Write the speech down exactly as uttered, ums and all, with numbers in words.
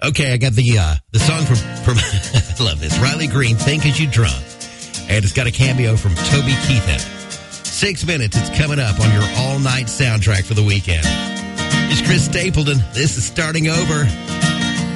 Okay, I got the uh, the song from, from I love this, Riley Green, Think As You Drunk. And it's got a cameo from Toby Keith in it. Six minutes, it's coming up on your all-night soundtrack for the weekend. It's Chris Stapleton. This is Starting Over.